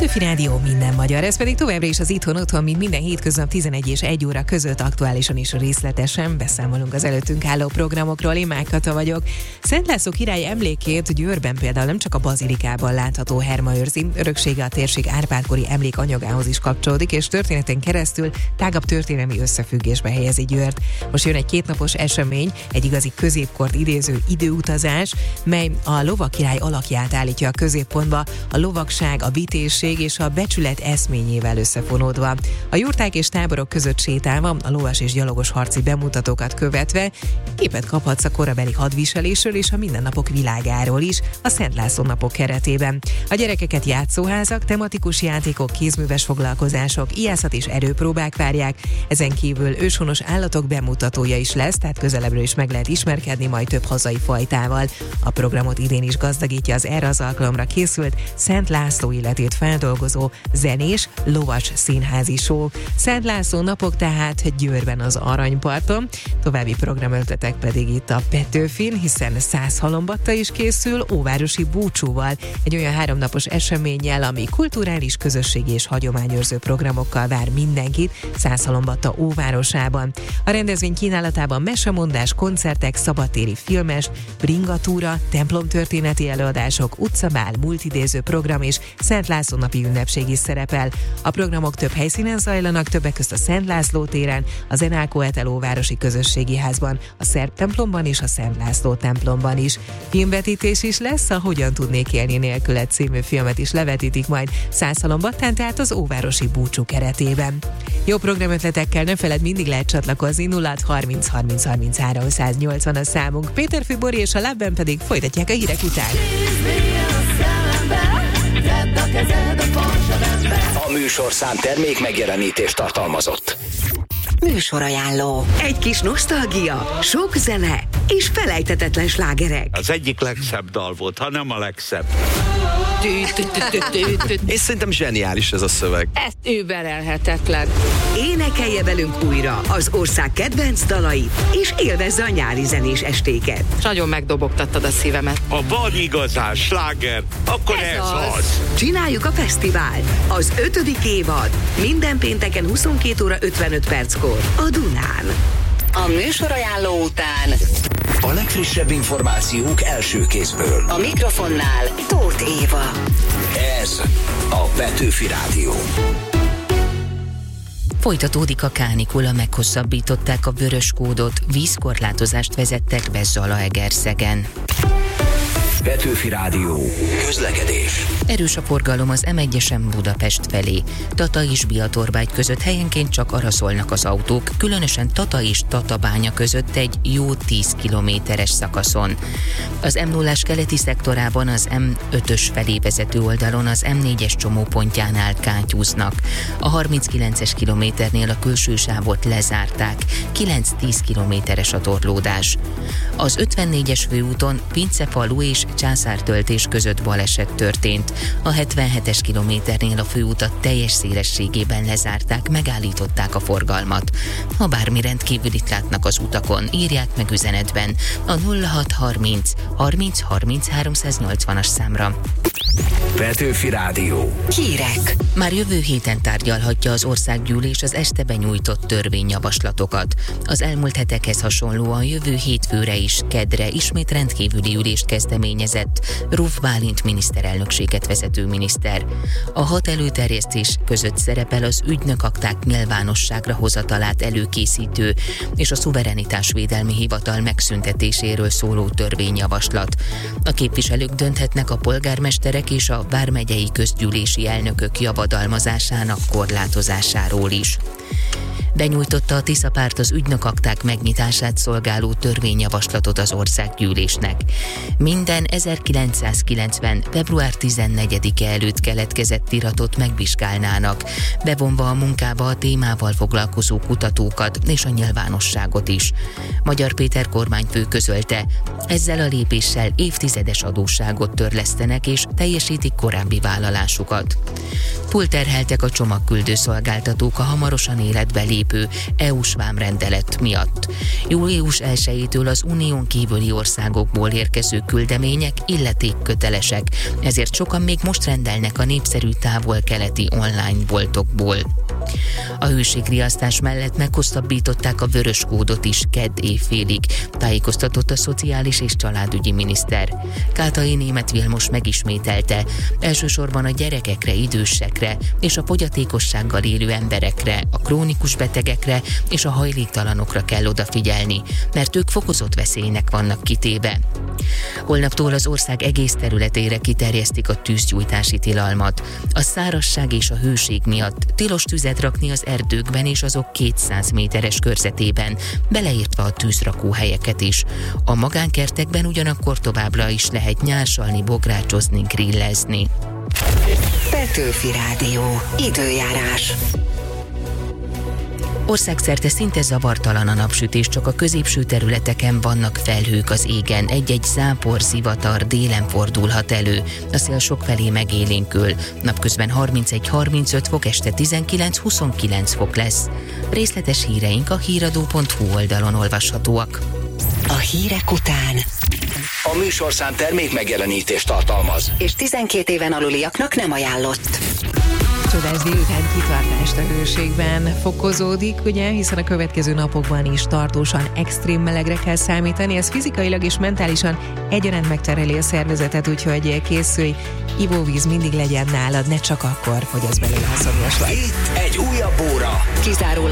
Petőfi Rádió minden magyar, ez pedig továbbra is az Itthon-Otthon, mint minden hétköznap 11 és 1 óra között aktuálisan és részletesen beszámolunk az előttünk álló programokról. Én Mák Kata vagyok. Szent László király emlékét Győrben például nem csak a bazilikában látható Herma őrzi, öröksége a térség árpádkori emlékanyagához is kapcsolódik, és történeten keresztül tágabb történelmi összefüggésbe helyezi Győrt. Most jön egy kétnapos esemény, egy igazi középkort idéző időutazás, mely a lovakirály alakját állítja a középpontba, a lovagság, a vitézség és a becsület eszményével összefonódva. A jurták és táborok között sétálva, a lovas és gyalogos harci bemutatókat követve képet kaphatsz a korabeli hadviselésről és a mindennapok világáról is a Szent László napok keretében. A gyerekeket játszóházak, tematikus játékok, kézműves foglalkozások, ijászat és erőpróbák várják, ezen kívül őshonos állatok bemutatója is lesz, tehát közelebbről is meg lehet ismerkedni majd több hazai fajtával. A programot idén is gazdagítja az erre az alkalomra készült Szent László életét feldolgozó zenés, lovas színházi show. Szent László napok tehát Győrben az Aranyparton, további programötletek pedig itt a Petőfin, hiszen 100 halombatta is készül óvárosi búcsúval, egy olyan 3 napos eseménnyel, ami kulturális, közösségi és hagyományőrző programokkal vár mindenkit 100 halombatta óvárosában. A rendezvény kínálatában mesemondás, koncertek, szabadtéri filmes, bringatúra, templomtörténeti előadások, utcabál, multidéző program és Szent László napi ünnepség is szerepel. A programok több helyszínen zajlanak, többek közt a Szent László téren, a Zenákó Eteló városi közösségi házban, a Szerb templomban és a Szent László templomban is. Filmvetítés is lesz, a Hogyan tudnék élni nélküled című filmet is levetítik majd 100 halombattán, tehát az óvárosi búcsú keretében. Jó programötletekkel ne feled, mindig lehet csatlakozni, 0630 30 33 180 a számunk. Péter Fibori és a Labben pedig folytatják a hírek után. A műsorszám termék megjelenítést tartalmazott. Műsorajánló. Egy kis nosztalgia, sok zene és felejthetetlen slágerek. Az egyik legszebb dal volt, ha nem a legszebb. És szerintem zseniális ez a szöveg. Ez überelhetetlen. Énekelje velünk újra az ország kedvenc dalait, és élvezze a nyári zenés estéket. Nagyon megdobogtattad a szívemet. Ha van igazán sláger, akkor ez az. Csináljuk a fesztivált. Az 5. évad. Minden pénteken 22 óra 55 perckor a Dunán. A műsorajánló után A legfrissebb információk első kézből. a mikrofonnál Tóth Éva. Ez a Petőfi Rádió. Folytatódik a kánikula, meghosszabbították a vörös kódot, vízkorlátozást vezettek be Zalaegerszegen. Petőfi Rádió. Közlekedés. Erős a forgalom az M1-esen Budapest felé. Tata és Biatorbágy között helyenként csak arra szólnak az autók, különösen Tata és Tatabánya között egy jó 10 kilométeres szakaszon. Az M0-as keleti szektorában az M5-ös felé vezető oldalon az M4-es csomópontjánál kátyúznak. A 39-es kilométernél a külső sávot lezárták, 9-10 kilométeres a torlódás. Az 54-es főúton Pincefalu és Császártöltés között baleset történt. A 77-es kilométernél a főutat teljes szélességében lezárták, megállították a forgalmat. Ha bármi rendkívülit látnak az utakon, írják meg üzenetben a 0630 30 30 380-as számra. Petőfi Rádió. Hírek. Már jövő héten tárgyalhatja az országgyűlés az este benyújtott törvényjavaslatokat. Az elmúlt hetekhez hasonlóan jövő hétfőre és keddre ismét rendkívüli ülést kezdeményezett Ruf Bálint miniszterelnökséget vezető miniszter. A 6 előterjesztés között szerepel az ügynökakták nyilvánosságra hozatalát előkészítő és a szuverenitásvédelmi hivatal megszüntetéséről szóló törvényjavaslat. A képviselők dönthetnek a polgármesterek és a vármegyei közgyűlési elnökök javadalmazásának korlátozásáról is. Benyújtotta a Tisza párt az ügynökakták megnyitását szolgáló törvényjavaslatot az országgyűlésnek. Minden 1990. február 14-e előtt keletkezett iratot megvizsgálnának, bevonva a munkába a témával foglalkozó kutatókat és a nyilvánosságot is. Magyar Péter kormányfő közölte, ezzel a lépéssel évtizedes adósságot törlesztenek és teljesítik korábbi vállalásukat. Túlterheltek a csomagküldő szolgáltatók a hamarosan életbe lépő EU-s vámrendelet miatt. Július 1-től az unión kívüli országokból érkező küldemények illetékkötelesek, ezért sokan még most rendelnek a népszerű távol-keleti online boltokból. A hőségriasztás mellett meghosszabbították a vörös kódot is kedd éjfélig, tájékoztatott a szociális és családügyi miniszter. Kátai Németh Vilmos megismételte, elsősorban a gyerekekre, idősekre és a fogyatékossággal élő emberekre, a krónikus betegekre és a hajléktalanokra kell odafigyelni, mert ők fokozott veszélynek vannak kitéve. Holnaptól az ország egész területére kiterjesztik a tűzgyújtási tilalmat. A szárazság és a hőség miatt tilos tüzet rakni az erdőkben és azok 200 méteres körzetében, beleértve a tűzrakóhelyeket is. A magánkertekben ugyanakkor továbbra is lehet nyársalni, bográcsozni, grillezni. Petőfi Rádió. Időjárás. Országszerte szinte zavartalan a napsütés, csak a középső területeken vannak felhők az égen, egy-egy zápor, zivatar délen fordulhat elő. A szél sokfelé megélénkül. Napközben 31-35 fok, este 19-29 fok lesz. Részletes híreink a híradó.hu oldalon olvashatóak. A hírek után A műsorszám termék megjelenítést tartalmaz, és 12 éven aluliaknak nem ajánlott. Csodás délután kitartást a hőségben fokozódik, ugye, hiszen a következő napokban is tartósan extrém melegre kell számítani, ez fizikailag és mentálisan egyaránt megterheli a szervezetet, úgyhogy készülj, ivóvíz mindig legyen nálad, ne csak akkor fogyassz belőle, ha szomjas vagy. itt egy újabb óra. Kizárólag